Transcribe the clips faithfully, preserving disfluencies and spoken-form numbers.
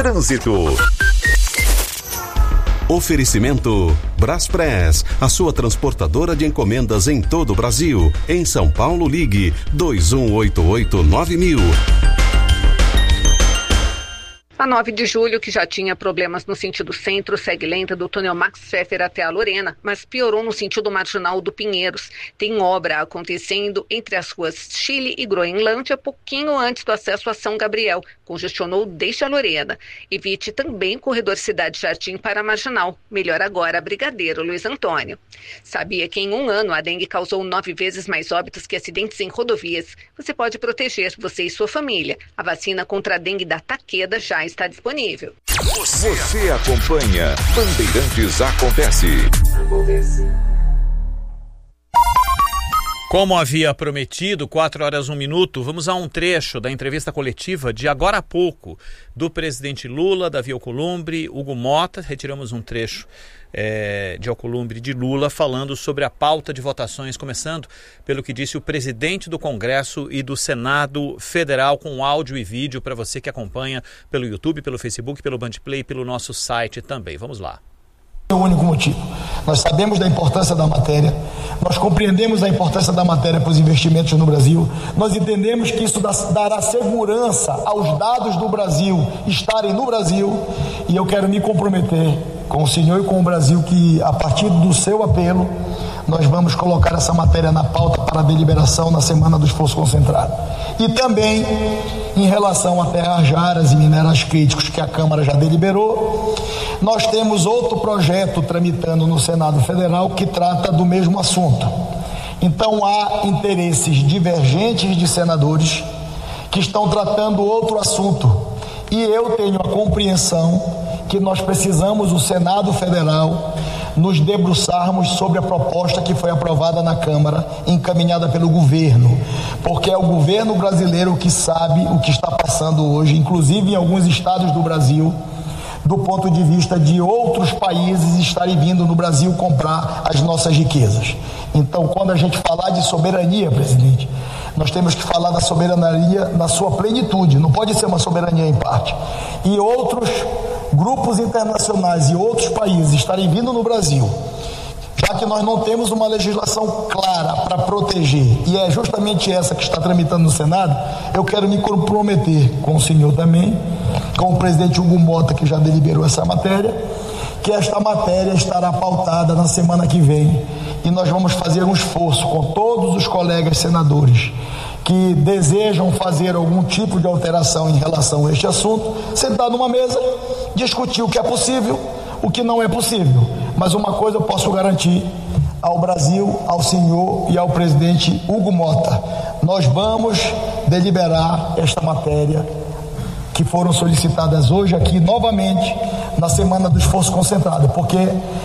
Trânsito. Oferecimento Braspress, a sua transportadora de encomendas em todo o Brasil. Em São Paulo, ligue dois um oito oito nove mil. A nove de julho, que já tinha problemas no sentido centro, segue lenta do túnel Max Pfeffer até a Lorena, mas piorou no sentido marginal do Pinheiros. Tem obra acontecendo entre as ruas Chile e Groenlândia, pouquinho antes do acesso a São Gabriel. Congestionou desde a Lorena. Evite também corredor Cidade Jardim para a Marginal. Melhor agora, Brigadeiro Luiz Antônio. Sabia que em um ano a dengue causou nove vezes mais óbitos que acidentes em rodovias? Você pode proteger você e sua família. A vacina contra a dengue da Takeda já está disponível. Você, Você acompanha Bandeirantes Acontece. Acontece. Como havia prometido, quatro horas, um minuto, vamos a um trecho da entrevista coletiva de agora há pouco do presidente Lula, Davi Alcolumbre, Hugo Mota. Retiramos um trecho é, de Alcolumbre de Lula falando sobre a pauta de votações, começando pelo que disse o presidente do Congresso e do Senado Federal, com áudio e vídeo para você que acompanha pelo YouTube, pelo Facebook, pelo Bandplay e pelo nosso site também. Vamos lá. É o único motivo. Nós sabemos da importância da matéria, nós compreendemos a importância da matéria para os investimentos no Brasil, nós entendemos que isso dará segurança aos dados do Brasil estarem no Brasil, e eu quero me comprometer com o senhor e com o Brasil que, a partir do seu apelo, nós vamos colocar essa matéria na pauta para a deliberação na semana do esforço concentrado. E também, em relação a terras raras e minerais críticos que a Câmara já deliberou, nós temos outro projeto tramitando no Senado Federal que trata do mesmo assunto. Então há interesses divergentes de senadores que estão tratando outro assunto. E eu tenho a compreensão que nós precisamos, o Senado Federal, nos debruçarmos sobre a proposta que foi aprovada na Câmara, encaminhada pelo governo, porque é o governo brasileiro que sabe o que está passando hoje, inclusive em alguns estados do Brasil, do ponto de vista de outros países estarem vindo no Brasil comprar as nossas riquezas. Então, quando a gente falar de soberania, presidente, nós temos que falar da soberania na sua plenitude, não pode ser uma soberania em parte. E outros grupos internacionais e outros países estarem vindo no Brasil, já que nós não temos uma legislação clara para proteger, e é justamente essa que está tramitando no Senado, eu quero me comprometer com o senhor também, com o presidente Hugo Mota, que já deliberou essa matéria, que esta matéria estará pautada na semana que vem, e nós vamos fazer um esforço com todos os colegas senadores que desejam fazer algum tipo de alteração em relação a este assunto, sentar numa mesa, discutir o que é possível, o que não é possível. Mas uma coisa eu posso garantir ao Brasil, ao senhor e ao presidente Hugo Mota: nós vamos deliberar esta matéria que foram solicitadas hoje aqui novamente na semana do esforço concentrado, porque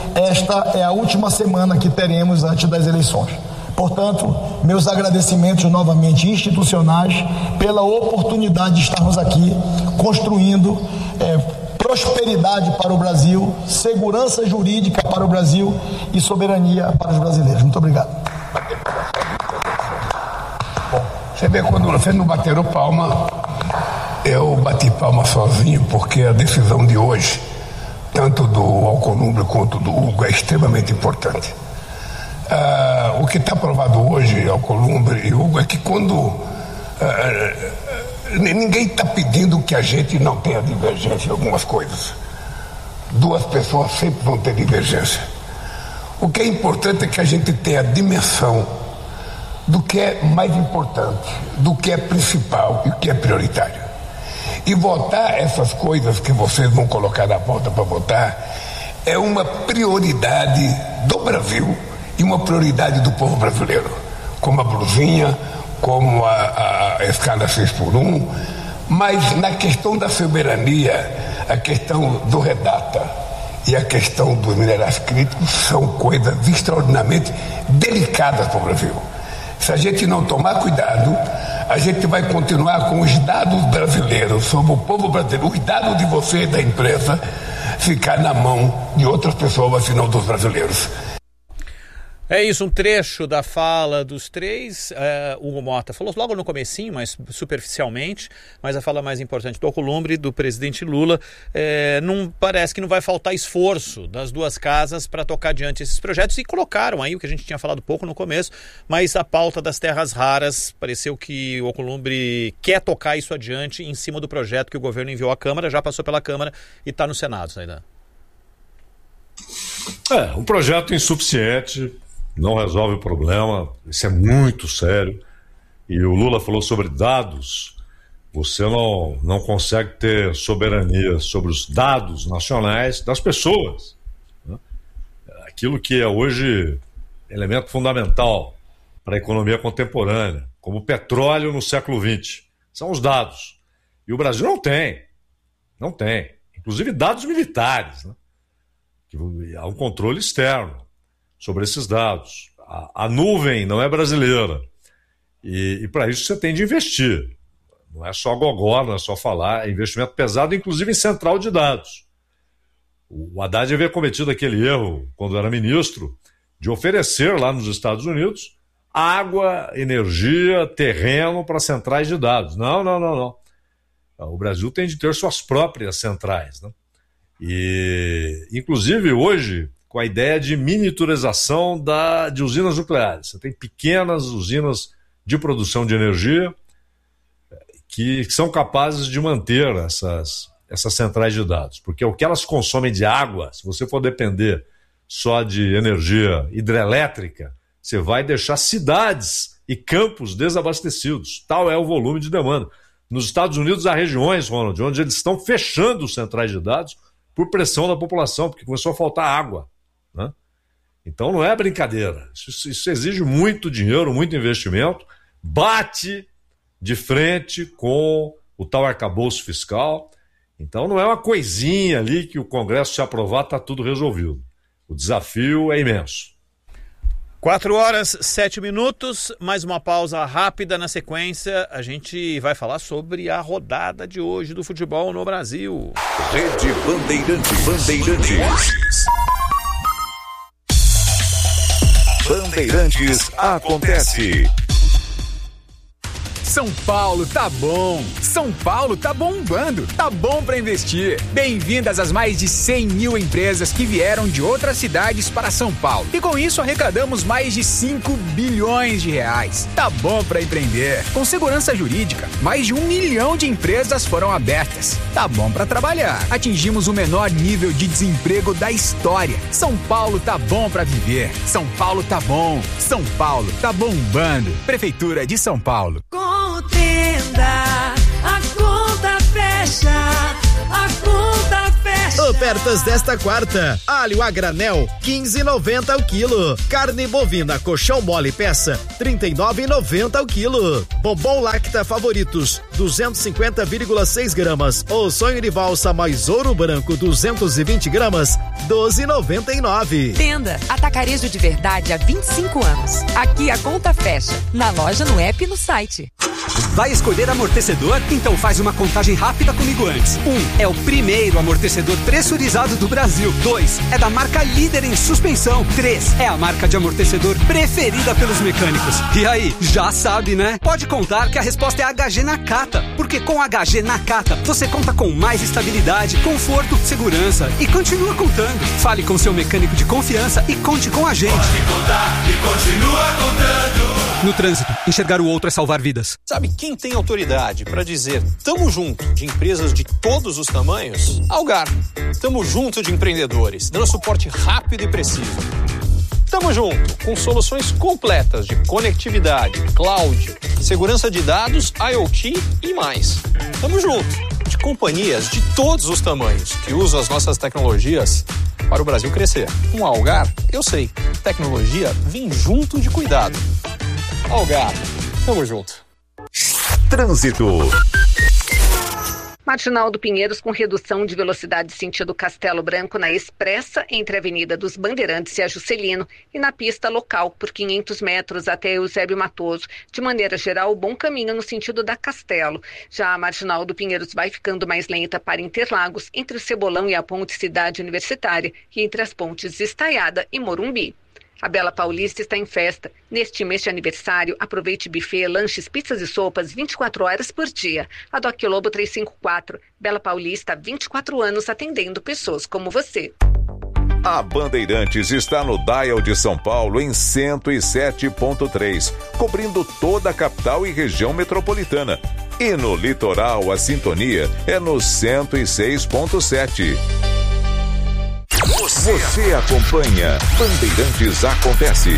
esta é a última semana que teremos antes das eleições. Portanto, meus agradecimentos novamente institucionais pela oportunidade de estarmos aqui construindo é, prosperidade para o Brasil, segurança jurídica para o Brasil e soberania para os brasileiros. Muito obrigado. Bom, você vê, quando você não bateram palma, eu bati palma sozinho, porque a decisão de hoje, tanto do Alcolumbre quanto do Hugo, é extremamente importante. Uh, o que está aprovado hoje, Alcolumbre e Hugo, é que quando uh, ninguém está pedindo que a gente não tenha divergência em algumas coisas. Duas pessoas sempre vão ter divergência. O que é importante é que a gente tenha a dimensão do que é mais importante, do que é principal e o que é prioritário. E votar essas coisas que vocês vão colocar na pauta para votar é uma prioridade do Brasil e uma prioridade do povo brasileiro, como a blusinha, como a, a escala seis por um, mas na questão da soberania, a questão do redata e a questão dos minerais críticos são coisas extraordinariamente delicadas para o Brasil. Se a gente não tomar cuidado, a gente vai continuar com os dados brasileiros sobre o povo brasileiro, os dados de você e da empresa, ficar na mão de outras pessoas e não dos brasileiros. É isso, um trecho da fala dos três. Uh, Hugo Motta falou logo no comecinho, mas superficialmente, mas a fala mais importante do Alcolumbre, do presidente Lula, é, não, parece que não vai faltar esforço das duas casas para tocar adiante esses projetos, e colocaram aí o que a gente tinha falado pouco no começo, mas a pauta das terras raras, pareceu que o Alcolumbre quer tocar isso adiante em cima do projeto que o governo enviou à Câmara, já passou pela Câmara e está no Senado, Zaidan. É, um projeto insuficiente, não resolve o problema, isso é muito sério. E o Lula falou sobre dados. Você não, não consegue ter soberania sobre os dados nacionais das pessoas, né? Aquilo que é hoje elemento fundamental para a economia contemporânea, como o petróleo no século vinte, são os dados. E o Brasil não tem, não tem, inclusive dados militares, né? Que há um controle externo sobre esses dados. A, a nuvem não é brasileira. E, e para isso você tem de investir. Não é só gogó, não é só falar, é investimento pesado, inclusive em central de dados. O Haddad havia cometido aquele erro, quando era ministro, de oferecer lá nos Estados Unidos água, energia, terreno para centrais de dados. Não, não, não, não. O Brasil tem de ter suas próprias centrais, né? E, inclusive, hoje, com a ideia de miniaturização da, de usinas nucleares. Você tem pequenas usinas de produção de energia que são capazes de manter essas, essas centrais de dados. Porque o que elas consomem de água, se você for depender só de energia hidrelétrica, você vai deixar cidades e campos desabastecidos. Tal é o volume de demanda. Nos Estados Unidos há regiões, Ronald, onde eles estão fechando centrais de dados por pressão da população, porque começou a faltar água, né? Então não é brincadeira. Isso, isso exige muito dinheiro, muito investimento, bate de frente com o tal arcabouço fiscal. Então não é uma coisinha ali que o Congresso, se aprovar, está tudo resolvido. O desafio é imenso. Quatro horas, sete minutos, mais uma pausa rápida. Na sequência, a gente vai falar sobre a rodada de hoje do futebol no Brasil. Rede Bandeirantes. Bandeirantes. Bandeirantes acontece. São Paulo tá bom, São Paulo tá bombando, tá bom pra investir. Bem-vindas às mais de cem mil empresas que vieram de outras cidades para São Paulo. E com isso arrecadamos mais de cinco bilhões de reais. Tá bom pra empreender. Com segurança jurídica, mais de um milhão de empresas foram abertas. Tá bom pra trabalhar. Atingimos o menor nível de desemprego da história. São Paulo tá bom pra viver. São Paulo tá bom. São Paulo tá bombando. Prefeitura de São Paulo. Tenda, a conta fecha, a conta fecha. Ofertas desta quarta: alho a granel quinze e noventa o quilo, carne bovina colchão mole peça trinta e nove e noventa o quilo, bombom lacta favoritos duzentos e cinquenta vírgula seis gramas ou sonho de valsa mais ouro branco duzentos e vinte gramas doze e noventa e nove. Tenda, atacarejo de verdade há vinte e cinco anos. Aqui a conta fecha, na loja, no app e no site. Vai escolher amortecedor? Então faz uma contagem rápida comigo antes. Um, é o primeiro amortecedor pressurizado do Brasil. Dois, é da marca líder em suspensão. Três, é a marca de amortecedor preferida pelos mecânicos. E aí, já sabe, né? Pode contar que a resposta é H G Nakata, porque com H G Nakata você conta com mais estabilidade, conforto, segurança e continua contando. Fale com seu mecânico de confiança e conte com a gente. Pode contar e continua contando. No trânsito, enxergar o outro é salvar vidas. Sabe quem tem autoridade para dizer tamo junto de empresas de todos os tamanhos? Algar. Tamo junto de empreendedores, dando suporte rápido e preciso. Tamo junto com soluções completas de conectividade, cloud, segurança de dados, IoT e mais. Tamo junto de companhias de todos os tamanhos que usam as nossas tecnologias para o Brasil crescer. Com a Algar, eu sei, tecnologia vem junto de cuidado. Algar, tamo junto. Trânsito. Marginal do Pinheiros com redução de velocidade sentido Castelo Branco na Expressa entre a Avenida dos Bandeirantes e a Juscelino e na pista local por quinhentos metros até Eusébio Matoso. De maneira geral, bom caminho no sentido da Castelo. Já a Marginal do Pinheiros vai ficando mais lenta para Interlagos, entre o Cebolão e a Ponte Cidade Universitária e entre as pontes Estaiada e Morumbi. A Bela Paulista está em festa. Neste mês de aniversário, aproveite buffet, lanches, pizzas e sopas vinte e quatro horas por dia. A Doc Lobo trezentos e cinquenta e quatro. Bela Paulista, vinte e quatro anos atendendo pessoas como você. A Bandeirantes está no Dial de São Paulo em cento e sete ponto três, cobrindo toda a capital e região metropolitana. E no litoral, a sintonia é no cento e seis ponto sete. Você acompanha Bandeirantes Acontece.